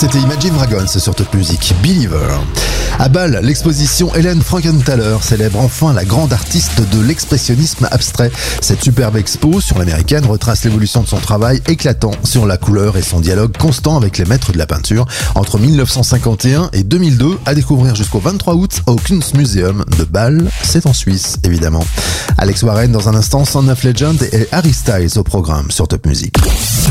C'était Imagine Dragons sur Top Music, Believer. À Bâle, l'exposition Helen Frankenthaler célèbre enfin la grande artiste de l'expressionnisme abstrait. Cette superbe expo sur l'américaine retrace l'évolution de son travail éclatant sur la couleur et son dialogue constant avec les maîtres de la peinture entre 1951 et 2002, à découvrir jusqu'au 23 août au Kunstmuseum de Bâle. C'est en Suisse, évidemment. Alex Warren dans un instant, Son of Legend et Harry Styles au programme sur Top Music.